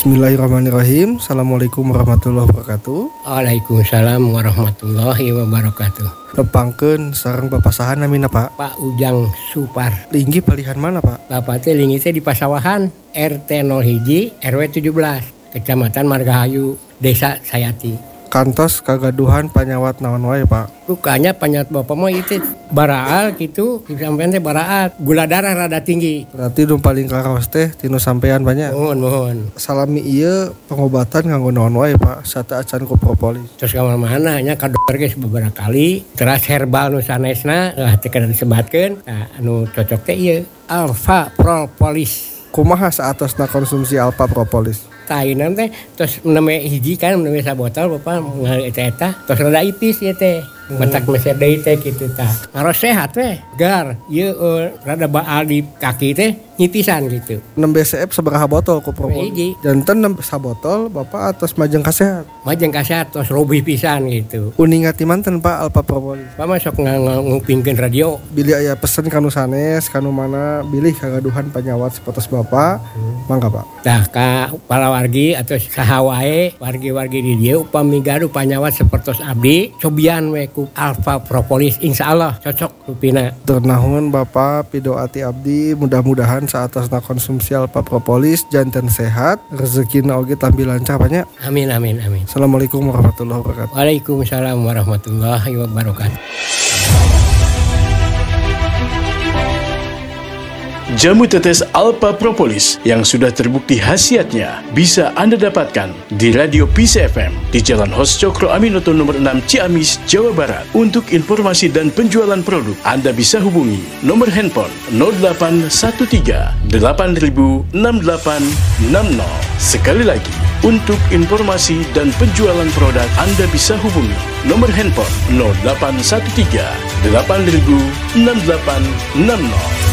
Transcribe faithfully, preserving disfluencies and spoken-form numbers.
Bismillahirrahmanirrahim. Assalamualaikum warahmatullahi wabarakatuh. Waalaikumsalam warahmatullahi wabarakatuh. Pepangkeun sareng papasahan namina Pak? Pak Ujang Supar. Linggi palihan mana Pak? Bapak teh linggi teh di Pasawahan, R T nol satu, R W tujuh belas, Kecamatan Margahayu, Desa Sayati. Kantos kagaduhan panyawat naon wae Pak? Rukanya panyawat bapak mah itu baraal gitu, sampean teh baraal, gula darah rada tinggi. Berarti nu paling karaos teh tinu sampean banyak. Mohon mohon. Salami ieu pengobatan nganggo naon wae Pak? Sata acan ku propolis. Terus ka mana nya ka dokter geus beberapa kali, teras herbal nu sanesna lah teh kada disebatkeun. Nah, anu cocok teh ieu Alpha Propolis. Kumaha saatosna konsumsi Alpha Propolis? Tainan teh terus meneme hiji kan meneme sabotol bapak ngali eta terus rada ipis ieu teh mentak meser deui teh kitu tah ngaros sehat teh gar ieu uh, rada baal di kaki teh nyipisan gitu enam B C F sabaraha botol ku propolis? Hiji janten enam sabotol bapak atos majeng kasehat majeng kasehat terus robih pisan gitu uningat ti manten Pak Alpha Propolis Pak masuk ngupingkeun radio bilih aya pesen kanu sanes kanu mana bilih kagaduhan panyawat sapotos bapak hmm. Mangga Pak tah ka wargi atau saha wae wargi-wargi di dieu upami gaduh panyawat sapertos abdi cobian we ku Alpha Propolis insyaallah cocok rupina. Ternahun Bapak pidoati abdi mudah-mudahan saatosna konsumsi Alpha Propolis janten sehat rezekina oge tambi lancar banyak. Amin amin amin. Assalamualaikum warahmatullahi wabarakatuh. Waalaikumsalam warahmatullahi wabarakatuh. Jamu tetes Alpha Propolis yang sudah terbukti khasiatnya bisa Anda dapatkan di Radio P C F M di Jalan Hos Cokro Aminoto nomor enam Ciamis, Jawa Barat. Untuk informasi dan penjualan produk, Anda bisa hubungi nomor handphone nol delapan satu tiga delapan nol enam delapan enam nol. Sekali lagi, untuk informasi dan penjualan produk, Anda bisa hubungi nomor handphone nol delapan satu tiga delapan nol enam delapan enam nol.